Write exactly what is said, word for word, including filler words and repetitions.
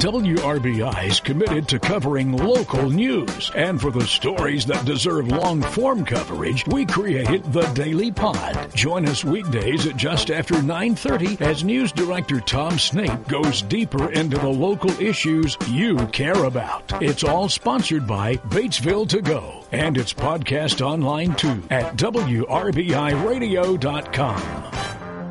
W R B I is committed to covering local news. And for the stories that deserve long-form coverage, we created the Daily Pod. Join us weekdays at just after nine thirty as News Director Tom Snape goes deeper into the local issues you care about. It's all sponsored by Batesville To Go, and it's podcast online too at W R B I radio dot com.